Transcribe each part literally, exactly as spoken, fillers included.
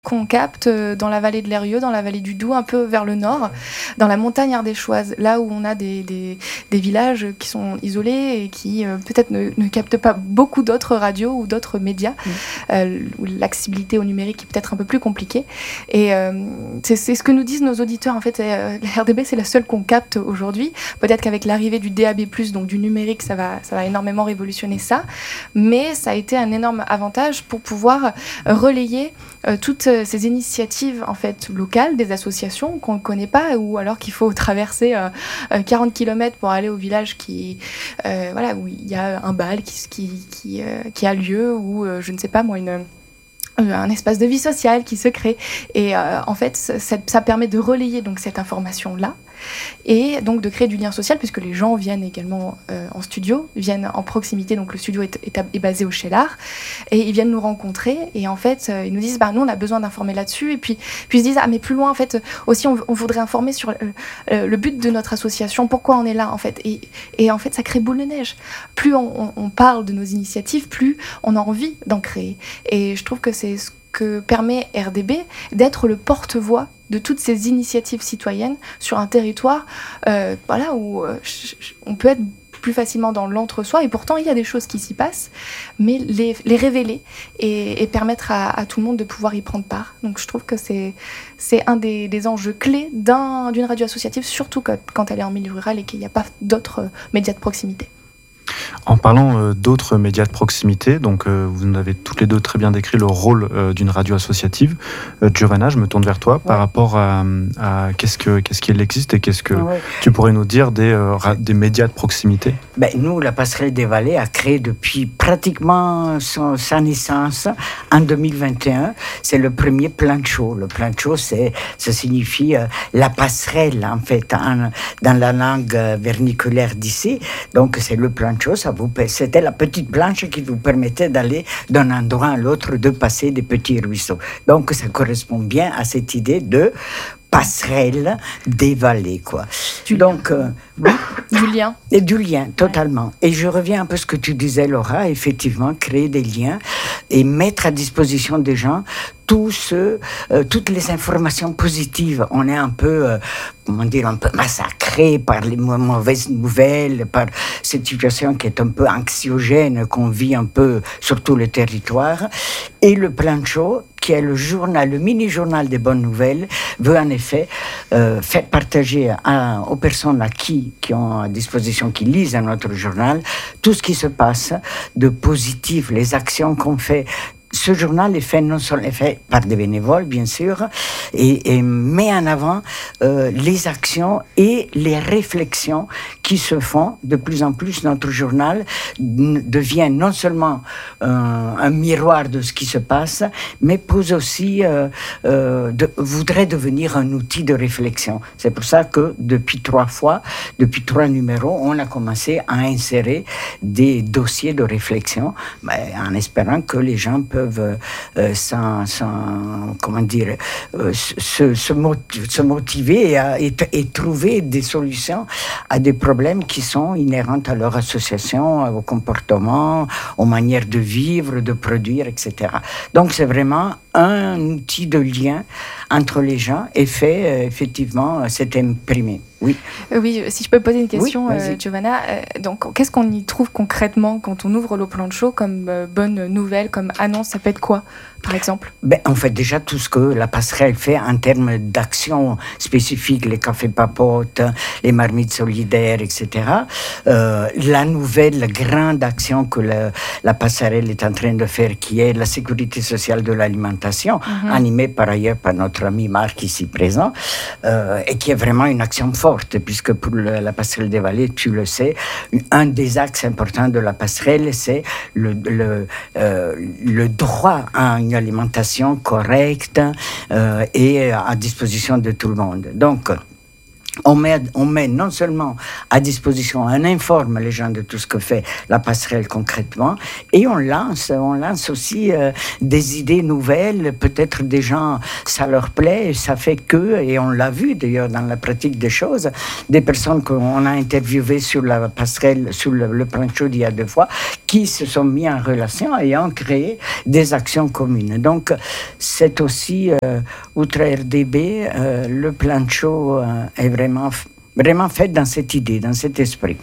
qu'on capte dans la vallée de l'Eyrieux, dans la vallée du Doubs, un peu vers le nord, dans la montagne ardéchoise, là où on a des, des, des villages qui sont isolés et qui euh, peut-être ne, ne captent pas beaucoup d'autres radios ou d'autres médias, mmh. euh, où l'accessibilité au numérique est peut-être un peu plus compliquée. Et euh, c'est, c'est ce que nous disent nos auditeurs. En fait, euh, la R D B, c'est la seule qu'on capte aujourd'hui. Peut-être qu'avec l'arrivée du D A B plus, donc du numérique, ça va, ça va énormément révolutionner ça. Mais ça a été un énorme avantage pour pouvoir relayer euh, toutes ces initiatives en fait locales des associations qu'on ne connaît pas, ou alors qu'il faut traverser euh, quarante kilomètres pour aller au village qui, euh, voilà, où il y a un bal qui, qui, qui, euh, qui a lieu, ou euh, je ne sais pas moi, une... un espace de vie sociale qui se crée. Et euh, en fait, ça, ça permet de relayer donc, cette information-là, et donc de créer du lien social, puisque les gens viennent également euh, en studio, viennent en proximité, donc le studio est, est, est basé au Cheylard, et ils viennent nous rencontrer, et en fait, euh, ils nous disent, bah, nous, on a besoin d'informer là-dessus, et puis, puis ils se disent, ah, mais plus loin, en fait, aussi, on, on voudrait informer sur euh, le but de notre association, pourquoi on est là, en fait, et, et en fait, ça crée boule de neige. Plus on, on, on parle de nos initiatives, plus on a envie d'en créer, et je trouve que c'est ce que permet R D B, d'être le porte-voix de toutes ces initiatives citoyennes sur un territoire euh, voilà, où euh, on peut être plus facilement dans l'entre-soi, et pourtant il y a des choses qui s'y passent, mais les, les révéler et, et permettre à, à tout le monde de pouvoir y prendre part. Donc je trouve que c'est, c'est un des, des enjeux clés d'un, d'une radio associative, surtout quand, quand elle est en milieu rural et qu'il n'y a pas d'autres médias de proximité. En parlant euh, d'autres médias de proximité, donc euh, vous nous avez toutes les deux très bien décrit le rôle euh, d'une radio associative. Euh, Giovanna, je me tourne vers toi ouais. par rapport à, à qu'est-ce, que, qu'est-ce qu'il existe et qu'est-ce que ouais. tu pourrais nous dire des, euh, ra- des médias de proximité. Ben, nous, la Passerelle des Vallées a créé depuis pratiquement son, sa naissance en deux mille vingt et un. C'est le premier plancho. Le plancho, c'est, ça signifie euh, la passerelle, en fait, en, dans la langue verniculaire d'ici. Donc, c'est le plancho. Ça vous, c'était la petite planche qui vous permettait d'aller d'un endroit à l'autre, de passer des petits ruisseaux. Donc, ça correspond bien à cette idée de passerelle des vallées, quoi. Du Donc, euh, oui. Du lien. Et du lien, totalement. Ouais. Et je reviens un peu à ce que tu disais, Laura, effectivement, créer des liens et mettre à disposition des gens tout ce, euh, toutes les informations positives. On est un peu, euh, comment dire, un peu massacré par les mauvaises nouvelles, par cette situation qui est un peu anxiogène, qu'on vit un peu sur tout le territoire. Et le Plancho, qui est le journal, le mini-journal des bonnes nouvelles, veut en effet euh, faire partager à, aux personnes à qui, qui ont à disposition, qui lisent notre journal, tout ce qui se passe de positif, les actions qu'on fait. Ce journal est fait non seulement est fait par des bénévoles, bien sûr, et, et met en avant euh, les actions et les réflexions qui se font. De plus en plus, notre journal n- devient non seulement euh, un miroir de ce qui se passe, mais pose aussi, euh, euh, de, voudrait devenir un outil de réflexion. C'est pour ça que depuis trois fois, depuis trois numéros, on a commencé à insérer des dossiers de réflexion, ben, en espérant que les gens peuvent Euh, sans, sans, comment dire, euh, se, se, motiv- se motiver et, à, et, et trouver des solutions à des problèmes qui sont inhérents à leur association, au comportement, aux manières de vivre, de produire, et cetera. Donc c'est vraiment un outil de lien entre les gens et fait, euh, effectivement, c'est imprimé. Oui. Oui, si je peux poser une question, oui, euh, Giovanna. Euh, donc, qu'est-ce qu'on y trouve concrètement quand on ouvre le Plancho comme euh, bonne nouvelle, comme annonce? Ça peut être quoi, par exemple? Ben, on fait déjà tout ce que la passerelle fait en termes d'actions spécifiques, les cafés papotes, les marmites solidaires, et cetera. Euh, la nouvelle grande action que la, la passerelle est en train de faire, qui est la sécurité sociale de l'alimentation, mm-hmm. animée par ailleurs par notre ami Marc ici présent, euh, et qui est vraiment une action forte. Puisque pour le, la passerelle des vallées, tu le sais, un des axes importants de la passerelle, c'est le, le, euh, le droit à une alimentation correcte euh, et à disposition de tout le monde. Donc, On met, on met non seulement à disposition, on informe les gens de tout ce que fait la passerelle concrètement, et on lance, on lance aussi euh, des idées nouvelles. Peut-être des gens, ça leur plaît, et ça fait que, et on l'a vu d'ailleurs dans la pratique des choses, des personnes qu'on a interviewées sur la passerelle, sur le, le plancho d'il y a deux fois, qui se sont mis en relation et ont créé des actions communes. Donc, c'est aussi, euh, outre R D B, euh, le plancho euh, est vraiment vraiment fait dans cette idée, dans cet esprit.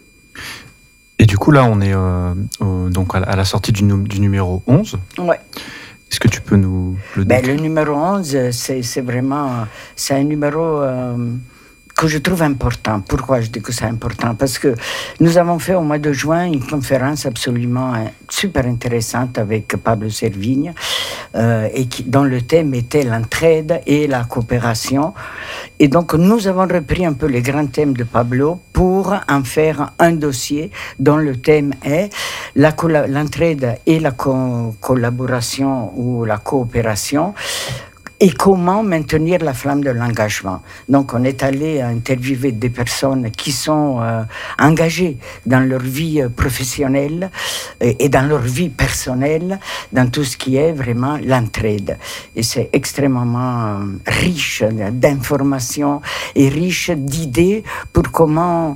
Et du coup, là, on est euh, au, donc à la sortie du, du numéro onze. Ouais. Est-ce que tu peux nous le dire? Ben, le numéro onze, c'est, c'est vraiment... C'est un numéro... Euh, que je trouve important. Pourquoi je dis que c'est important? Parce que nous avons fait au mois de juin une conférence absolument super intéressante avec Pablo Servigne, euh, et qui, dont le thème était l'entraide et la coopération. Et donc nous avons repris un peu les grands thèmes de Pablo pour en faire un dossier dont le thème est la colla- l'entraide et la co- collaboration ou la coopération. Et comment maintenir la flamme de l'engagement. Donc, on est allé interviewer des personnes qui sont euh, engagées dans leur vie professionnelle et, et dans leur vie personnelle, dans tout ce qui est vraiment l'entraide. Et c'est extrêmement euh, riche d'informations et riche d'idées pour comment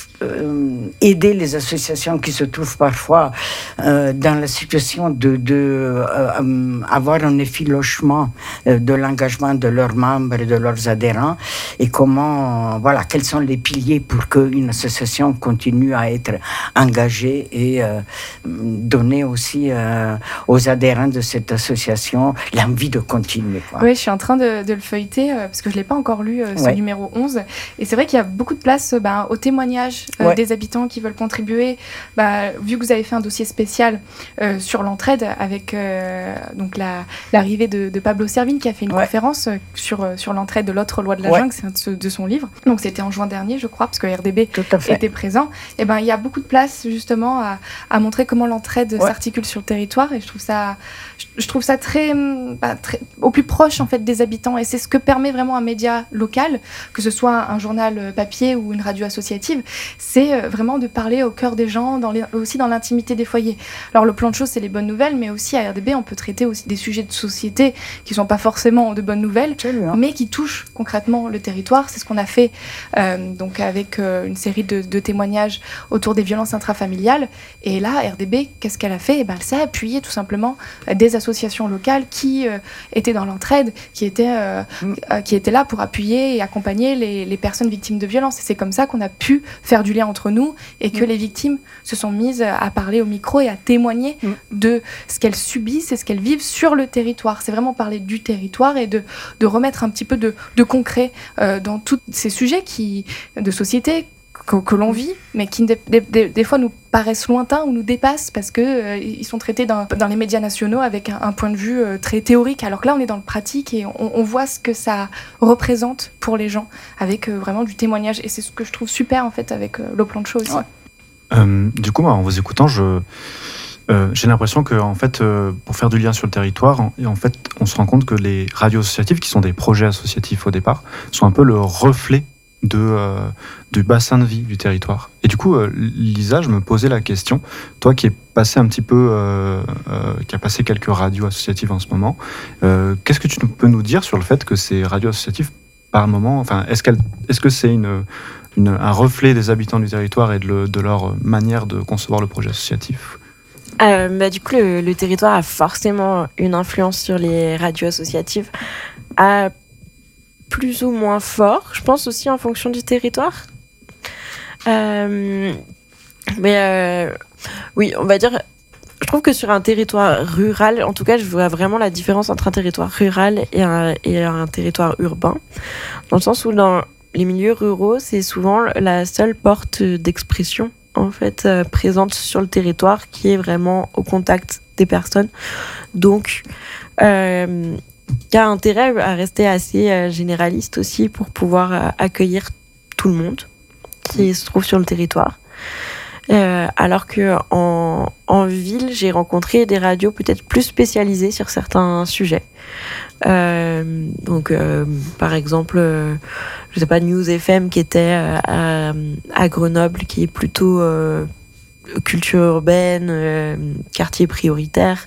Euh, aider les associations qui se trouvent parfois euh, dans la situation de, de euh, avoir un effilochement euh, de l'engagement de leurs membres et de leurs adhérents, et comment, voilà, quels sont les piliers pour qu'une association continue à être engagée et euh, donner aussi euh, aux adhérents de cette association l'envie de continuer, quoi. Oui, je suis en train de, de le feuilleter euh, parce que je ne l'ai pas encore lu, euh, ce ouais. numéro onze. Et c'est vrai qu'il y a beaucoup de place ben, aux témoignages Euh, ouais. des habitants qui veulent contribuer. Bah, vu que vous avez fait un dossier spécial euh, sur l'entraide avec euh, donc la, l'arrivée de, de Pablo Servigne qui a fait une ouais. conférence euh, sur, sur l'entraide de l'autre loi de la ouais. jungle, c'est un de, ce, de son livre. Donc c'était en juin dernier, je crois, parce que R D B était présent. Et ben il y a beaucoup de place justement à, à montrer comment l'entraide ouais. s'articule sur le territoire, et je trouve ça, je, je trouve ça très, bah, très au plus proche en fait des habitants, et c'est ce que permet vraiment un média local, que ce soit un journal papier ou une radio associative. C'est vraiment de parler au cœur des gens, dans les, aussi dans l'intimité des foyers. Alors le plan de choses, c'est les bonnes nouvelles, mais aussi à R D B, on peut traiter aussi des sujets de société qui ne sont pas forcément de bonnes nouvelles, mais qui touchent concrètement le territoire. C'est ce qu'on a fait euh, donc avec euh, une série de, de témoignages autour des violences intrafamiliales. Et là, R D B, qu'est-ce qu'elle a fait? Eh ben, elle s'est appuyée tout simplement des associations locales qui euh, étaient dans l'entraide, qui étaient, euh, mm. euh, qui étaient là pour appuyer et accompagner les, les personnes victimes de violences. Et c'est comme ça qu'on a pu faire du lien entre nous, et que mmh. les victimes se sont mises à parler au micro et à témoigner mmh. de ce qu'elles subissent et ce qu'elles vivent sur le territoire. C'est vraiment parler du territoire et de, de remettre un petit peu de, de concret euh, dans tous ces sujets qui, de société que, que l'on vit, mais qui des, des, des fois nous paraissent lointains ou nous dépassent parce qu'ils euh, sont traités dans, dans les médias nationaux avec un, un point de vue euh, très théorique, alors que là on est dans le pratique et on, on voit ce que ça représente pour les gens avec euh, vraiment du témoignage, et c'est ce que je trouve super en fait avec euh, le plan de show aussi. Ouais. Euh, du coup, en vous écoutant, je... Euh, j'ai l'impression que, en fait, euh, pour faire du lien sur le territoire, en, en fait, on se rend compte que les radios associatives, qui sont des projets associatifs au départ, sont un peu le reflet de, euh, du bassin de vie du territoire. Et du coup, euh, Lisa, je me posais la question, toi qui es passé un petit peu, euh, euh, qui a passé quelques radios associatives en ce moment, euh, qu'est-ce que tu peux nous dire sur le fait que ces radios associatives, par moment, enfin, est-ce, qu'elles, est-ce que c'est une, une, un reflet des habitants du territoire et de, le, de leur manière de concevoir le projet associatif ? Euh, bah, du coup, le, le territoire a forcément une influence sur les radios associatives, à plus ou moins fort, je pense aussi en fonction du territoire. Euh, mais euh, oui, on va dire, je trouve que sur un territoire rural, en tout cas, je vois vraiment la différence entre un territoire rural et un, et un territoire urbain, dans le sens où dans les milieux ruraux, c'est souvent la seule porte d'expression en fait euh, présente sur le territoire qui est vraiment au contact des personnes, donc euh, qui a intérêt à rester assez euh, généraliste aussi pour pouvoir euh, accueillir tout le monde qui se trouve sur le territoire. Euh, alors que en, en ville, j'ai rencontré des radios peut-être plus spécialisées sur certains sujets. Euh, donc, euh, par exemple, euh, je sais pas, News F M qui était euh, à, à Grenoble, qui est plutôt euh, culture urbaine, euh, quartier prioritaire.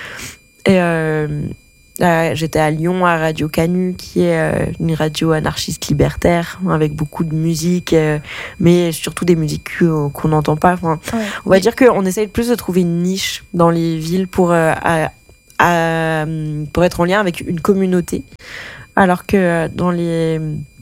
Et euh, là, j'étais à Lyon, à Radio Canu, qui est euh, une radio anarchiste libertaire, avec beaucoup de musique, euh, mais surtout des musiques qu'on n'entend pas. Enfin, ouais. On va dire qu'on essaye plus de trouver une niche dans les villes pour, euh, à, à, pour être en lien avec une communauté, alors que dans les,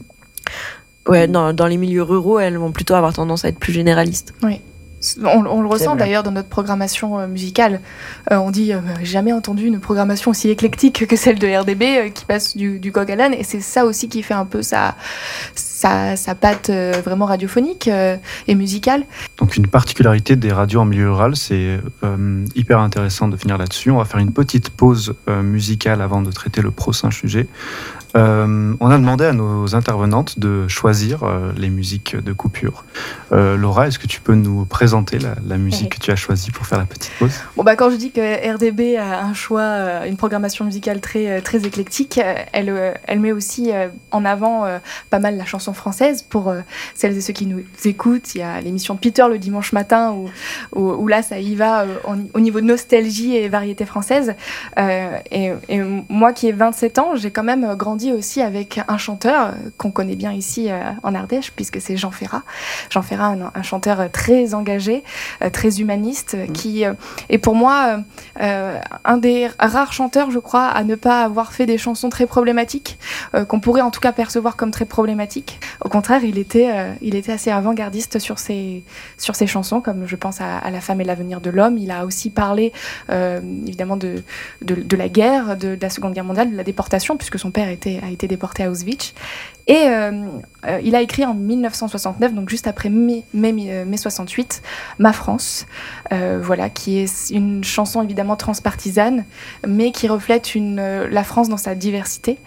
ouais, dans, dans les milieux ruraux, elles vont plutôt avoir tendance à être plus généralistes. Oui. On, on le ressent d'ailleurs dans notre programmation euh, musicale. Euh, on dit, euh, j'ai jamais entendu une programmation aussi éclectique que celle de R D B euh, qui passe du, du coq à l'âne, et c'est ça aussi qui fait un peu sa, sa, sa patte euh, vraiment radiophonique euh, et musicale. Donc une particularité des radios en milieu rural, c'est euh, hyper intéressant de finir là-dessus. On va faire une petite pause euh, musicale avant de traiter le prochain sujet. Euh, on a demandé à nos intervenantes de choisir euh, les musiques de coupure. Euh, Laura, est-ce que tu peux nous présenter la, la musique que tu as choisie pour faire la petite pause ? Bon bah quand je dis que R D B a un choix, euh, une programmation musicale très très éclectique, euh, elle euh, elle met aussi euh, en avant euh, pas mal la chanson française pour euh, celles et ceux qui nous écoutent. Il y a l'émission Peter le dimanche matin où où, où là ça y va euh, en, au niveau de nostalgie et variété française. Euh, et, et moi qui ai vingt-sept ans, j'ai quand même grandi aussi avec un chanteur qu'on connaît bien ici euh, en Ardèche, puisque c'est Jean Ferrat. Jean Ferrat, un, un chanteur très engagé, euh, très humaniste, mmh. qui euh, est pour moi euh, un des rares chanteurs, je crois, à ne pas avoir fait des chansons très problématiques, euh, qu'on pourrait en tout cas percevoir comme très problématiques. Au contraire, il était, euh, il était assez avant-gardiste sur ses, sur ses chansons, comme je pense à, à La femme et l'avenir de l'homme. Il a aussi parlé euh, évidemment de, de, de la guerre, de, de la Seconde Guerre mondiale, de la déportation, puisque son père était a été déporté à Auschwitz. Et euh, euh, il a écrit en dix-neuf cent soixante-neuf, donc juste après mai, mai, mai soixante-huit, Ma France, euh, voilà, qui est une chanson évidemment transpartisane, mais qui reflète une, euh, la France dans sa diversité.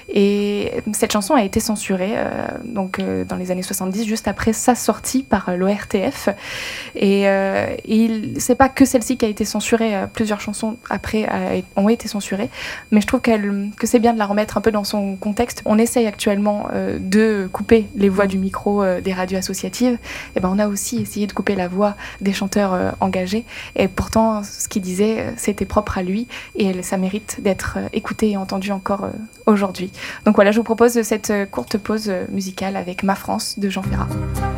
Et cette chanson a été censurée euh, donc, euh, dans les années soixante-dix, juste après sa sortie par l'O R T F. Et, euh, et il, c'est pas que celle-ci qui a été censurée, euh, plusieurs chansons après euh, ont été censurées, mais je trouve qu'elle, que c'est bien de la remettre un peu dans son contexte. On essaye actuellement euh, de couper les voix du micro euh, des radios associatives. Et ben on a aussi essayé de couper la voix des chanteurs euh, engagés. Et pourtant, ce qu'il disait, euh, c'était propre à lui et ça mérite d'être euh, écouté et entendu encore euh, aujourd'hui. Donc voilà, je vous propose cette euh, courte pause euh, musicale avec Ma France de Jean Ferrat.